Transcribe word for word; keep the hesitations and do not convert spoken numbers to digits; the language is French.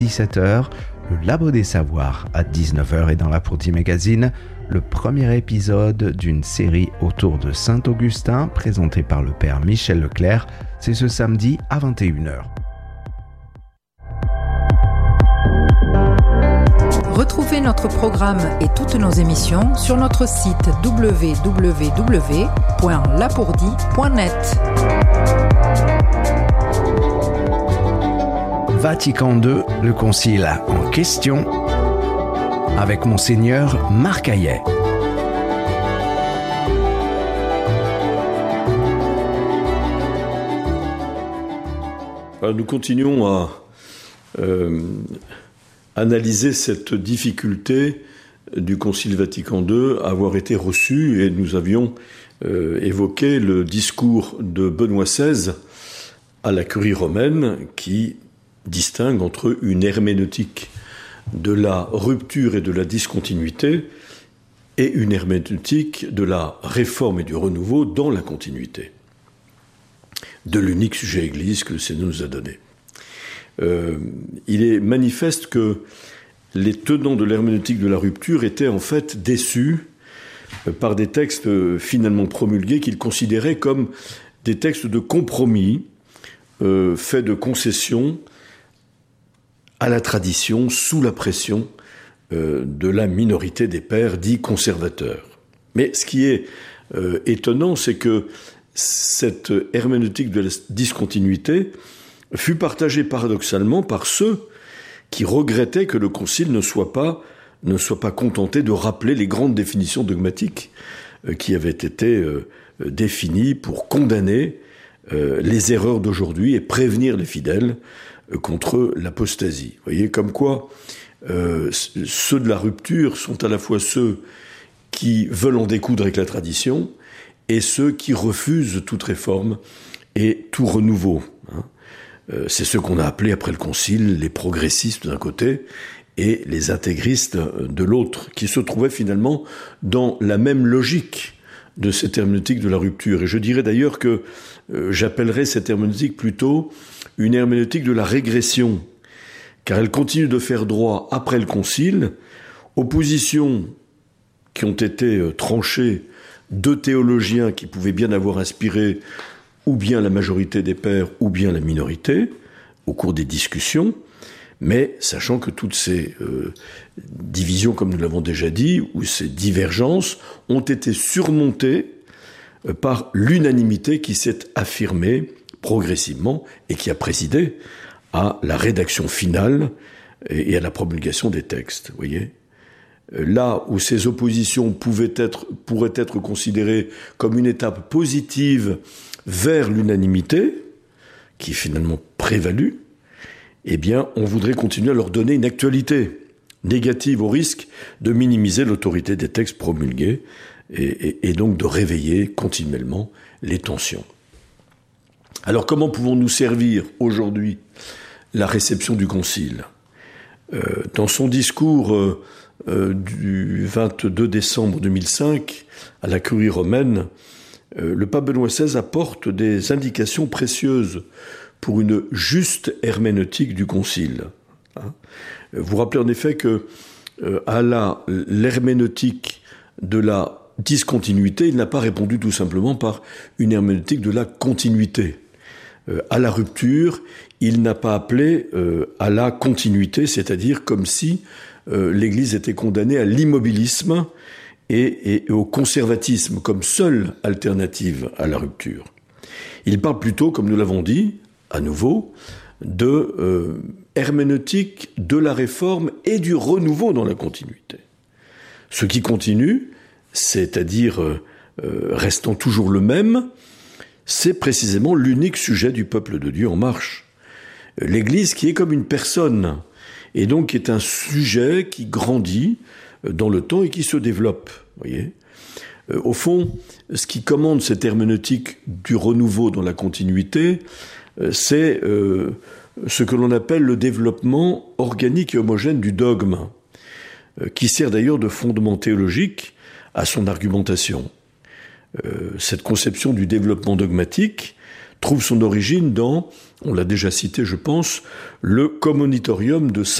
dix-sept heures, le Labo des Savoirs à dix-neuf heures et dans l'Apprenti Magazine, le premier épisode d'une série autour de Saint-Augustin présenté par le père Michel Leclerc. C'est ce samedi à vingt et une heures. Retrouvez notre programme et toutes nos émissions sur notre site w w w point lapourdi point net. Vatican deux, le concile en question, avec Monseigneur Marc Hayet. Alors nous continuons à euh, analyser cette difficulté du Concile Vatican deux à avoir été reçu, et nous avions euh, évoqué le discours de Benoît seize à la Curie romaine qui distingue entre une herméneutique de la rupture et de la discontinuité et une herméneutique de la réforme et du renouveau dans la continuité de l'unique sujet Église que le Seigneur nous a donné. Euh, il est manifeste que les tenants de l'herméneutique de la rupture étaient en fait déçus par des textes finalement promulgués qu'ils considéraient comme des textes de compromis, euh, faits de concessions à la tradition sous la pression euh, de la minorité des pères dits conservateurs. Mais ce qui est euh, étonnant, c'est que cette herméneutique de la discontinuité fut partagée paradoxalement par ceux qui regrettaient que le Concile ne soit pas, ne soit pas contenté de rappeler les grandes définitions dogmatiques euh, qui avaient été euh, définies pour condamner euh, les erreurs d'aujourd'hui et prévenir les fidèles contre l'apostasie. Vous voyez, comme quoi euh, ceux de la rupture sont à la fois ceux qui veulent en découdre avec la tradition et ceux qui refusent toute réforme et tout renouveau. Hein. Euh, c'est ceux qu'on a appelés après le Concile les progressistes d'un côté et les intégristes de l'autre, qui se trouvaient finalement dans la même logique de cette herméneutique de la rupture. Et je dirais d'ailleurs que euh, j'appellerais cette herméneutique plutôt une herméneutique de la régression, car elle continue de faire droit après le Concile aux positions qui ont été tranchées de théologiens qui pouvaient bien avoir inspiré ou bien la majorité des pères ou bien la minorité au cours des discussions, mais sachant que toutes ces euh, divisions, comme nous l'avons déjà dit, ou ces divergences ont été surmontées euh, par l'unanimité qui s'est affirmée progressivement et qui a présidé à la rédaction finale et à la promulgation des textes. Vous voyez, là où ces oppositions pouvaient être, pourraient être considérées comme une étape positive vers l'unanimité, qui finalement prévalut, eh bien, on voudrait continuer à leur donner une actualité négative au risque de minimiser l'autorité des textes promulgués et, et, et donc de réveiller continuellement les tensions. Alors, comment pouvons-nous servir aujourd'hui la réception du Concile ? euh, Dans son discours euh, euh, du vingt-deux décembre deux mille cinq à la Curie romaine, euh, le pape Benoît seize apporte des indications précieuses pour une juste herméneutique du Concile. Hein ? Vous vous rappelez en effet que euh, à la, l'herméneutique de la discontinuité, il n'a pas répondu tout simplement par une herméneutique de la continuité. Euh, à la rupture, il n'a pas appelé euh, à la continuité, c'est-à-dire comme si euh, l'Église était condamnée à l'immobilisme et, et, et au conservatisme comme seule alternative à la rupture. Il parle plutôt, comme nous l'avons dit, à nouveau, de euh, herméneutique de la réforme et du renouveau dans la continuité. Ce qui continue, c'est-à-dire euh, euh, restant toujours le même, c'est précisément l'unique sujet du peuple de Dieu en marche. L'Église qui est comme une personne, et donc qui est un sujet qui grandit dans le temps et qui se développe. Voyez ? Au fond, ce qui commande cette herméneutique du renouveau dans la continuité, c'est euh, ce que l'on appelle le développement organique et homogène du dogme, euh, qui sert d'ailleurs de fondement théologique à son argumentation. Euh, cette conception du développement dogmatique trouve son origine dans, on l'a déjà cité je pense, le commonitorium de